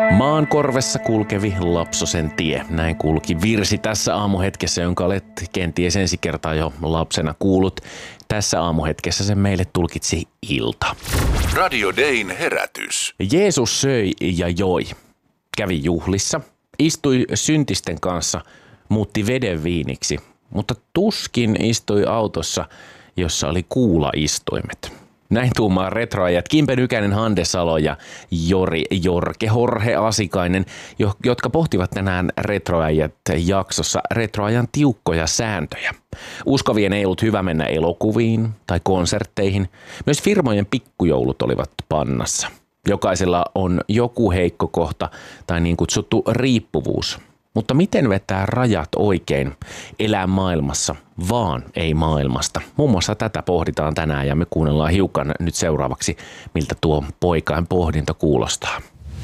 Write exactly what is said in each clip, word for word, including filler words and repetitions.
Maan korvessa kulkevi Lapsosen tie. Näin kulki virsi tässä aamuhetkessä, jonka olet kenties ensi kertaa jo lapsena kuullut. Tässä aamuhetkessä se meille tulkitsi Ilta. Radio Dayn herätys. Jeesus söi ja joi. Kävi juhlissa, istui syntisten kanssa, muutti veden viiniksi, mutta tuskin istui autossa, jossa oli kuulaistuimet. Näin tuumaa retroajat Kimpe Nykänen, Hande Salo ja Jori Jorke Horhe Asikainen, jotka pohtivat tänään retroajat jaksossa retroajan tiukkoja sääntöjä. Uskovien ei ollut hyvä mennä elokuviin tai konsertteihin. Myös firmojen pikkujoulut olivat pannassa. Jokaisella on joku heikko kohta tai niin kutsuttu riippuvuus. Mutta miten vetää rajat oikein, elää maailmassa, vaan ei maailmasta? Muun muassa tätä pohditaan tänään ja me kuunnellaan hiukan nyt seuraavaksi, miltä tuo poikain pohdinta kuulostaa.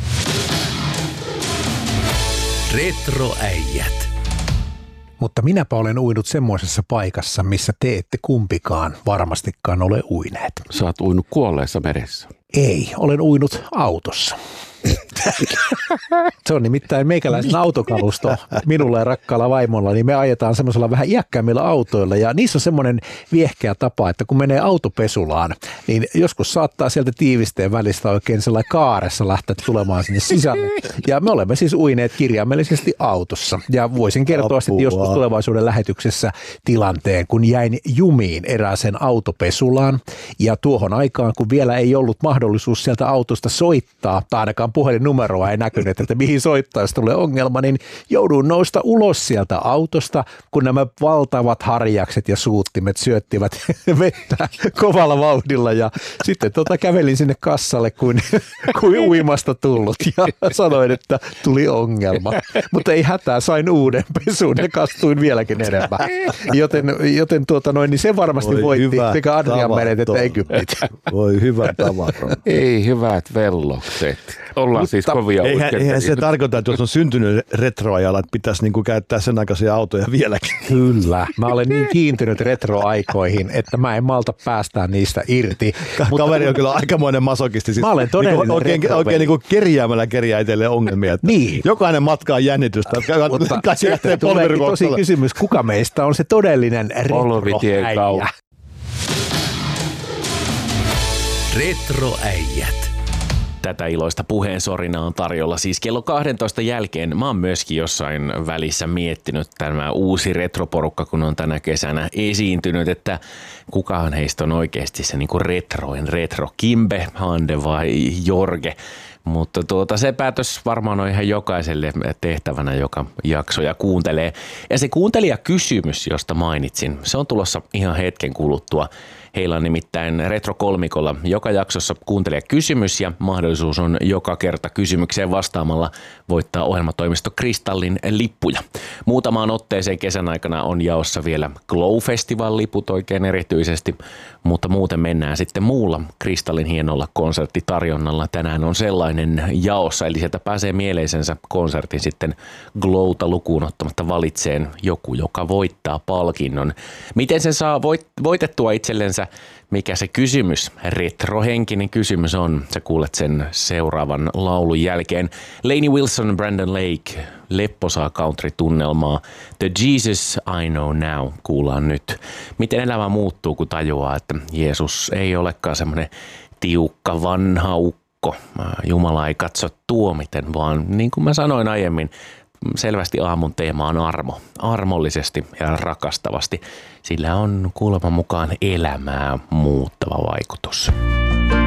Retroäijät. Mutta minäpä olen uinut semmoisessa paikassa, missä te ette kumpikaan varmastikaan ole uineet. Sä oot uinut kuolleessa meressä. Ei, olen uinut autossa. Se on nimittäin meikäläisen autokalusto minulla ja rakkaalla vaimolla, niin me ajetaan semmoisella vähän iäkkäämmillä autoilla ja niissä on semmoinen viehkeä tapa, että kun menee autopesulaan, niin joskus saattaa sieltä tiivisteen välistä oikein sellainen kaaressa lähteä tulemaan sinne sisälle. Ja me olemme siis uineet kirjaimellisesti autossa ja voisin kertoa sitten joskus tulevaisuuden lähetyksessä tilanteen, kun jäin jumiin erääseen autopesulaan ja tuohon aikaan, kun vielä ei ollut mahdollisuus sieltä autosta soittaa, tai ainakaan puhelinnumeroa ei näkynyt, että mihin soittaa, jos tulee ongelma, niin joudun nousta ulos sieltä autosta, kun nämä valtavat harjakset ja suuttimet syöttivät vettä kovalla vauhdilla ja sitten tota kävelin sinne kassalle kuin, kuin uimasta tullut ja sanoin, että tuli ongelma. Mutta ei hätää, sain uuden pesun ja kastuin vieläkin enemmän. Joten, joten tuota noin, niin se varmasti Voi voitti sekä Adrian meret että Egyptit. Voi hyvä tavaton. Ei hyvät vellokset. Ollaan Mutta siis kovia Eihän, uskentavia. eihän se tarkoita, että jos on syntynyt retroajalla, että pitäisi niinku käyttää sen aikaisia autoja vieläkin. Kyllä. Mä olen niin kiintynyt retroaikoihin, että mä en malta päästää niistä irti. Mutta kaveri on kyllä aikamoinen masokisti. Siis Mä olen todellinen niin oikein, retroveli. oikein niin kerjäämällä kerjää itselleen ongelmia. Että Niin. Jokainen matka on jännitystä. Mutta sieltä tuleekin tosi kysymys, kuka meistä on se todellinen retroäijä? Retroäijät. Tätä iloista puheensorinaa on tarjolla siis kello kahdentoista jälkeen. Mä oon myöskin jossain välissä miettinyt tämä uusi retroporukka, kun on tänä kesänä esiintynyt, että kukahan heistä on oikeasti se niinku retroin retro, Kimbe, Hande vai Jorge. Mutta tuota, se päätös varmaan on ihan jokaiselle tehtävänä, joka jaksoja kuuntelee. Ja se kuuntelijakysymys, josta mainitsin, se on tulossa ihan hetken kuluttua. Heillä on nimittäin Retro-kolmikolla joka jaksossa kuuntelijakysymys ja mahdollisuus on joka kerta kysymykseen vastaamalla voittaa ohjelmatoimisto Kristallin lippuja. Muutamaan otteeseen kesän aikana on jaossa vielä Glow-festival-liput oikein erityisesti, mutta muuten mennään sitten muulla Kristallin hienolla konserttitarjonnalla. Tänään on sellainen jaossa, eli sieltä pääsee mieleisensä konsertin sitten Glowta lukuun ottamatta valitseen joku, joka voittaa palkinnon. Miten sen saa voit- voitettua itsellensä? Mikä se kysymys, retrohenkinen kysymys on, sä kuulet sen seuraavan laulun jälkeen. Lainey Wilson, Brandon Lake, lepposaa country-tunnelmaa. The Jesus I Know Now kuullaan nyt. Miten elämä muuttuu, kun tajuaa, että Jeesus ei olekaan semmoinen tiukka vanha ukko. Jumala ei katso tuomiten, vaan niin kuin mä sanoin aiemmin, selvästi aamun teema on armo. Armollisesti ja rakastavasti. Sillä on kuuleman mukaan elämää muuttava vaikutus.